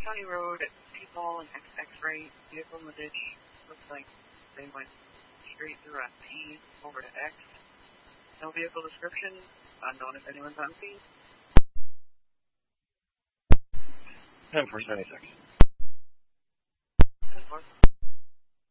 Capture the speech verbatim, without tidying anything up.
County Road, people and X-ray vehicle in the ditch. Looks like they went straight through on P over to X. No vehicle description. Unknown if anyone's on scene. ten for seventy-six.